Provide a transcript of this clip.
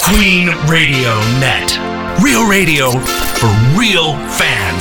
Queen Radio Net. Real radio for real fans.